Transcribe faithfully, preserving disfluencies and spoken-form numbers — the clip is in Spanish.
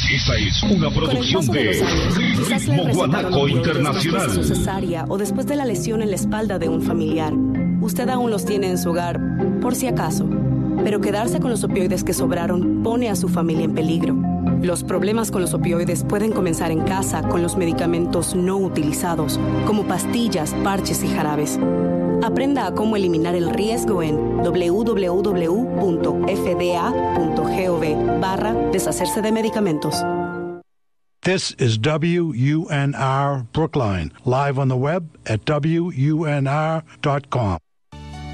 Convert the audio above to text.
Esta es una producción de, de años, Ritmo Guanaco Internacional. Después de su cesárea o después de la lesión en la espalda de un familiar. Usted aún los tiene en su hogar, por si acaso. Pero quedarse con los opioides que sobraron pone a su familia en peligro. Los problemas con los opioides pueden comenzar en casa con los medicamentos no utilizados, como pastillas, parches y jarabes. Aprenda a cómo eliminar el riesgo en doble u doble u doble u punto f d a punto gov barra deshacerse de medicamentos. This is W U N R Brookline, live on the web at W U N R dot com.